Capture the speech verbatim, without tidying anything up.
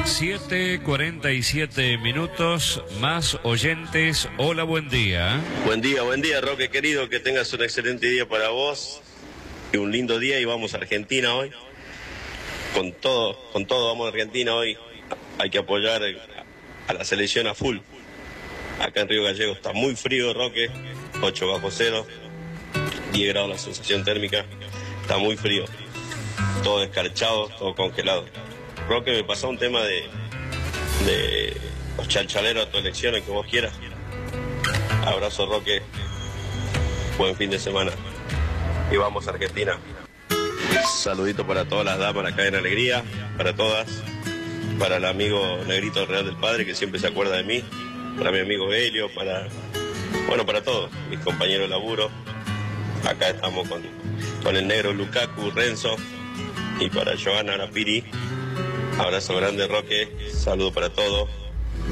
siete cuarenta y siete minutos, más oyentes. Hola, buen día. Buen día, buen día, Roque querido, que tengas un excelente día para vos y un lindo día, y vamos a Argentina hoy. Con todo, con todo vamos a Argentina hoy. Hay que apoyar a la selección a full. Acá en Río Gallegos está muy frío, Roque, ocho bajo cero, diez grados la sensación térmica, está muy frío, todo escarchado, todo congelado. Roque, me pasó un tema de, de los chalchaleros a tu elección, el que vos quieras. Abrazo, Roque, buen fin de semana y vamos a Argentina. Saludito para todas las damas acá en Alegría, para todas, para el amigo Negrito Real del Padre, que siempre se acuerda de mí, para mi amigo Helio, para, bueno, para todos, mis compañeros de laburo. Acá estamos con, con el negro Lukaku, Renzo, y para Johanna Lapiri. Abrazo grande, Roque, saludo para todos.